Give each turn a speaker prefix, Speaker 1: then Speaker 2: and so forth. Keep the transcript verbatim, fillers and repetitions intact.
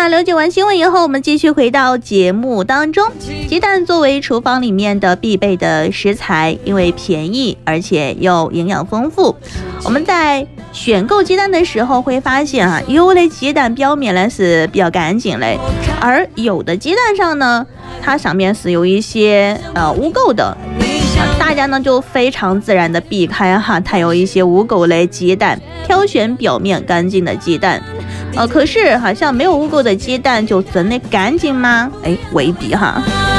Speaker 1: 那了解完新闻以后，我们继续回到节目当中。鸡蛋作为厨房里面的必备的食材，因为便宜而且又营养丰富，我们在选购鸡蛋的时候会发现啊，有的鸡蛋表面呢是比较干净嘞，而有的鸡蛋上呢，它上面是有一些呃污垢的。大家呢就非常自然的避开哈，它有一些污垢类鸡蛋，挑选表面干净的鸡蛋。呃，可是好像没有污垢的鸡蛋就真的干净吗？哎，未必哈。